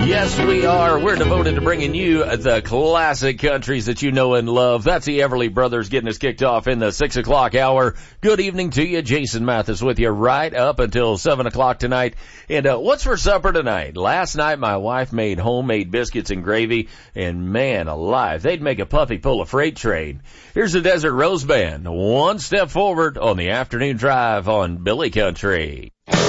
Yes, we are. We're devoted to bringing you the classic countries that you know and love. That's the Everly Brothers getting us kicked off in the 6 o'clock hour. Good evening to you. Jason Mathis with you right up until 7 o'clock tonight. And what's for supper tonight? Last night my wife made homemade biscuits and gravy, and man alive, they'd make a puppy pull a freight train. Here's the Desert Rose Band, one step forward on the afternoon drive on Billy Country.